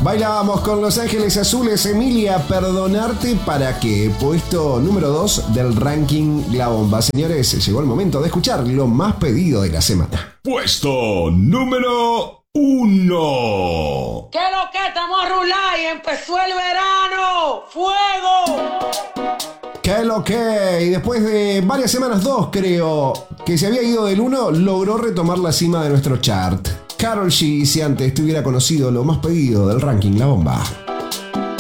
Bailábamos con Los Ángeles Azules, Emilia, ¿perdonarte para qué? Puesto número 2 del ranking La Bomba. Señores, llegó el momento de escuchar lo más pedido de la semana. Puesto número 1. ¿Qué lo que estamos a rular y empezó el verano? ¡Fuego! ¿Qué lo que? Y después de varias semanas, 2 creo, que se había ido del 1, logró retomar la cima de nuestro chart. Karol G, si antes te hubiera conocido lo más pedido del ranking La Bomba.